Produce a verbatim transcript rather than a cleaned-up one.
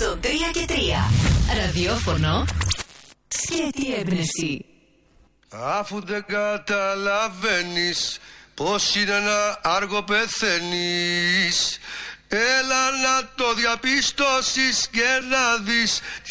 εκατόν τρία και τρία. Ραδιόφωνο. Σκέτη έμπνευση. Αφού δεν καταλαβαίνεις πως είναι ένα άργο πεθαίνεις, έλα να το διαπιστώσεις και να δεις